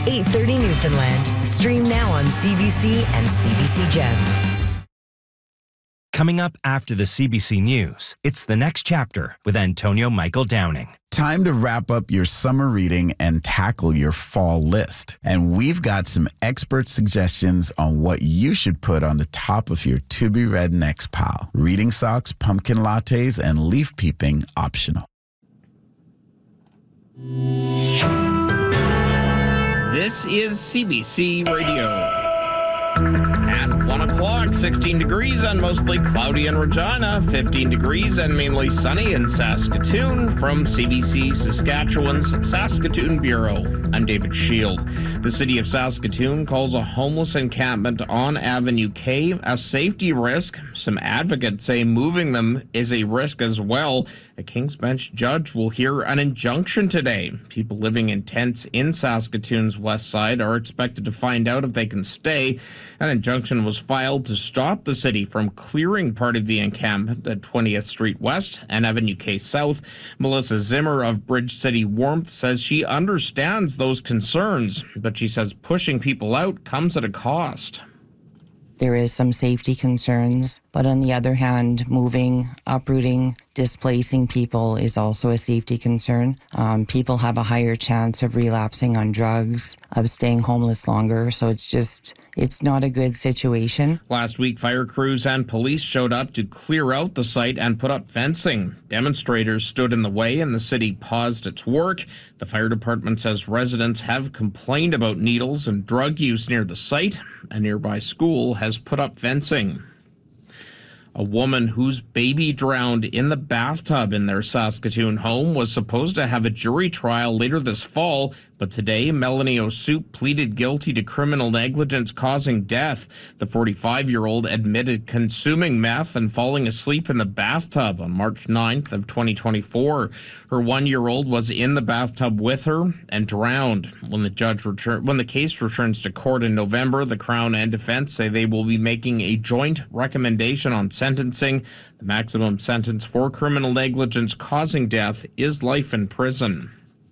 8:30 Newfoundland. Stream now on CBC and CBC Gem. Coming up after the CBC News, it's The Next Chapter with Antonio Michael Downing. Time to wrap up your summer reading and tackle your fall list. And we've got some expert suggestions on what you should put on the top of your to-be-read next pile. Reading socks, pumpkin lattes, and leaf peeping optional. This is CBC Radio. At 1 o'clock, 16 degrees and mostly cloudy in Regina, 15 degrees and mainly sunny in Saskatoon. From CBC Saskatchewan's Saskatoon Bureau, I'm David Shield. The city of Saskatoon calls a homeless encampment on Avenue K a safety risk. Some advocates say moving them is a risk as well. A King's Bench judge will hear an injunction today. People living in tents in Saskatoon's west side are expected to find out if they can stay. An injunction was filed to stop the city from clearing part of the encampment at 20th Street West and Avenue K South. Melissa Zimmer of Bridge City Warmth says she understands those concerns, but she says pushing people out comes at a cost. There is some safety concerns, but on the other hand, moving, uprooting, displacing people is also a safety concern. People have a higher chance of relapsing on drugs, of staying homeless longer, so it's not a good situation. Last week, fire crews and police showed up to clear out the site and put up fencing. Demonstrators stood in the way and the city paused its work. The fire department says residents have complained about needles and drug use near the site. A nearby school has put up fencing. A woman whose baby drowned in the bathtub in their Saskatoon home was supposed to have a jury trial later this fall, but today Melanie O'Soup pleaded guilty to criminal negligence causing death. The 45-year-old admitted consuming meth and falling asleep in the bathtub on March 9th of 2024. Her 1-year-old was in the bathtub with her and drowned. When the case returns to court in November, the Crown and defense say they will be making a joint recommendation on sentencing. The maximum sentence for criminal negligence causing death is life in prison.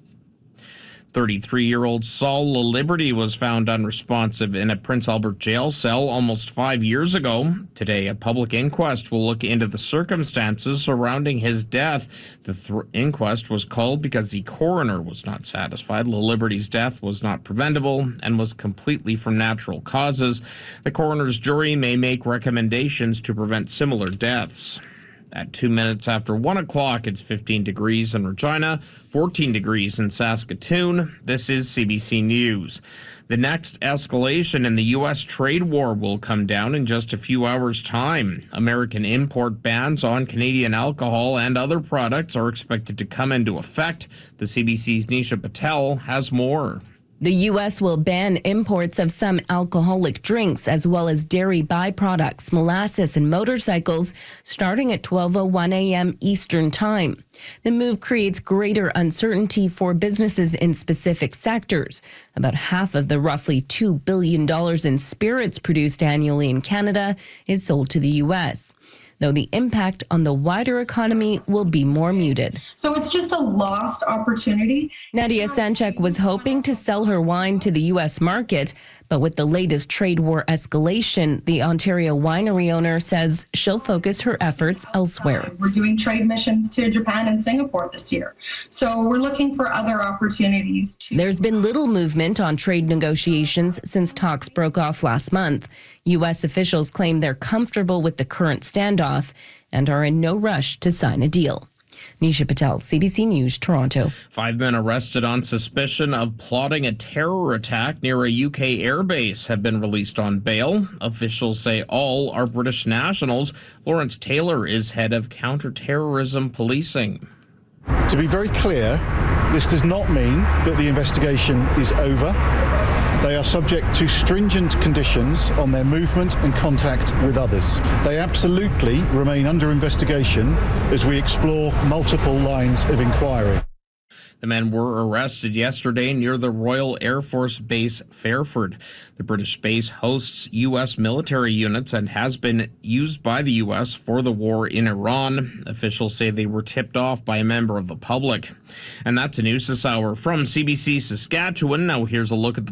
33-year-old Saul LaLiberty was found unresponsive in a Prince Albert jail cell almost 5 years ago. Today, a public inquest will look into the circumstances surrounding his death. The inquest was called because the coroner was not satisfied LaLiberty's death was not preventable and was completely from natural causes. The coroner's jury may make recommendations to prevent similar deaths. At 2 minutes after 1 o'clock, it's 15 degrees in Regina, 14 degrees in Saskatoon. This is CBC News. The next escalation in the U.S. trade war will come down in just a few hours' time. American import bans on Canadian alcohol and other products are expected to come into effect. The CBC's Nisha Patel has more. The U.S. will ban imports of some alcoholic drinks as well as dairy byproducts, molasses, and motorcycles starting at 12:01 a.m. Eastern Time. The move creates greater uncertainty for businesses in specific sectors. About half of the roughly $2 billion in spirits produced annually in Canada is sold to the U.S., though the impact on the wider economy will be more muted. So it's just a lost opportunity. Nadia Sanchak was hoping to sell her wine to the U.S. market, but with the latest trade war escalation, the Ontario winery owner says she'll focus her efforts elsewhere. We're doing trade missions to Japan and Singapore this year. So we're looking for other opportunities. There's been little movement on trade negotiations since talks broke off last month. U.S. officials claim they're comfortable with the current standoff and are in no rush to sign a deal. Nisha Patel, CBC News, Toronto. 5 men arrested on suspicion of plotting a terror attack near a UK airbase have been released on bail. Officials say all are British nationals. Lawrence Taylor is head of counter-terrorism policing. To be very clear, this does not mean that the investigation is over. They are subject to stringent conditions on their movement and contact with others. They absolutely remain under investigation as we explore multiple lines of inquiry. The men were arrested yesterday near the Royal Air Force Base Fairford. The British base hosts U.S. military units and has been used by the U.S. for the war in Iran. Officials say they were tipped off by a member of the public. And that's the news this hour from CBC Saskatchewan. Now here's a look at the